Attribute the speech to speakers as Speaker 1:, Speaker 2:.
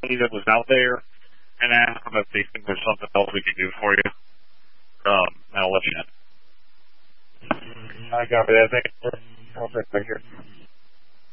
Speaker 1: company that was out there and ask them if they think there's something else we can do for you. I'll let you know.
Speaker 2: I got that. Thank you.